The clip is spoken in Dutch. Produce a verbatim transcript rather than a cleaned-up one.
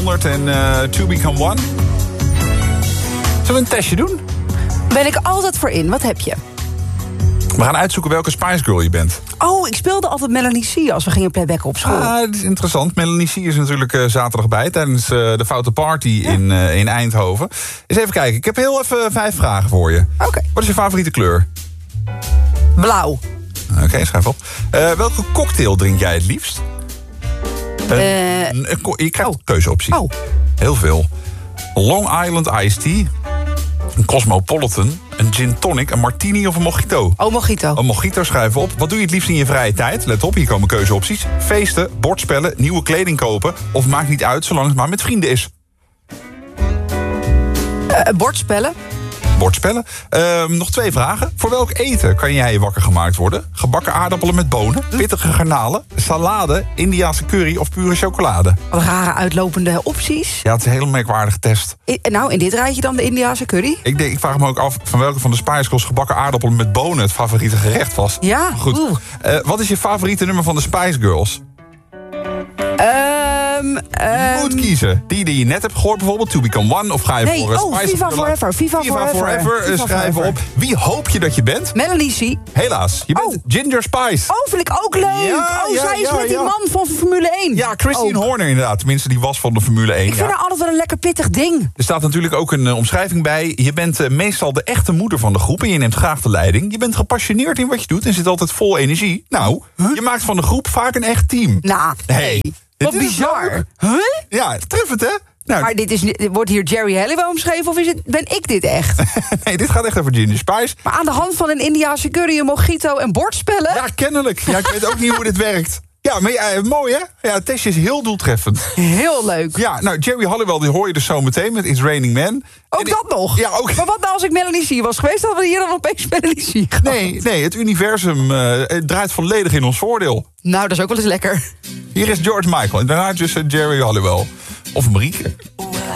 honderd en uh, To Become One. Zullen we een testje doen? Ben ik altijd voor in. Wat heb je? We gaan uitzoeken welke Spice Girl je bent. Oh, ik speelde altijd Melanie C. als we gingen playbacken op school. Ah, dat is interessant. Melanie C. is natuurlijk uh, zaterdag bij tijdens uh, de Foute Party ja. in, uh, in Eindhoven. Eens even kijken. Ik heb heel even vijf vragen voor je. Oké. Okay. Wat is je favoriete kleur? Blauw. Oké, okay, schrijf op. Uh, welke cocktail drink jij het liefst? Uh, uh, je krijgt oh. keuzeopties. Oh. Heel veel. Long Island Iced Tea. Een Cosmopolitan, een gin tonic, een martini of een mojito? Oh, mojito. Een mojito, schrijven op. Wat doe je het liefst in je vrije tijd? Let op, hier komen keuzeopties. Feesten, bordspellen, nieuwe kleding kopen... of maakt niet uit, zolang het maar met vrienden is. Uh, bordspellen. Bordspellen. Uh, nog twee vragen. Voor welk eten kan jij wakker gemaakt worden? Gebakken aardappelen met bonen, pittige garnalen... salade, Indiase curry of pure chocolade? Wat rare uitlopende opties. Ja, het is een hele merkwaardige test. I, nou, in dit rijtje dan de Indiase curry? Ik, denk, ik vraag me ook af van welke van de Spice Girls gebakken aardappelen met bonen... het favoriete gerecht was. Ja. Goed. Uh, wat is je favoriete nummer van de Spice Girls? Um, um, je moet kiezen. Die die je net hebt gehoord bijvoorbeeld, To Become One... of ga je nee, voor uh, oh, Spice Viva Forever. Viva, Viva Forever. Forever. Viva Schrijven forever. op. Wie hoop je dat je bent? Melanie C. Helaas, je bent oh. Ginger Spice. Oh, vind ik ook leuk. Ja, oh, ja, zij is ja, met die ja. man van Formule één. Ja, Christine oh. Horner inderdaad. Tenminste, die was van de Formule één. Ik vind ja. haar altijd wel een lekker pittig ding. Er staat natuurlijk ook een uh, omschrijving bij. Je bent uh, meestal de echte moeder van de groep... en je neemt graag de leiding. Je bent gepassioneerd in wat je doet en zit altijd vol energie. Nou, huh? je maakt van de groep vaak een echt team. Nou, hey. Wat bizar. Huh? Ja, treffend, hè? Nou, maar dit is, wordt hier Jerry Halliwell omschreven of is het, ben ik dit echt? Nee, dit gaat echt over Ginger Spice. Maar aan de hand van een Indiase curry, een mojito en bordspellen? Ja, kennelijk. Ja, ik weet ook niet hoe dit werkt. Ja, maar ja, mooi hè? Ja, het testje is heel doeltreffend. Heel leuk. Ja, nou, Jerry Halliwell, die hoor je dus zo meteen met It's Raining Men. Ook en dat ik, nog? Ja, ook. Maar wat nou als ik Melanie C. was geweest, hadden we hier dan opeens Melanie C. gehad? Nee, nee, het universum uh, het draait volledig in ons voordeel. Nou, dat is ook wel eens lekker. Hier is George Michael en daarna dus uh, Jerry Halliwell. Of Marieke.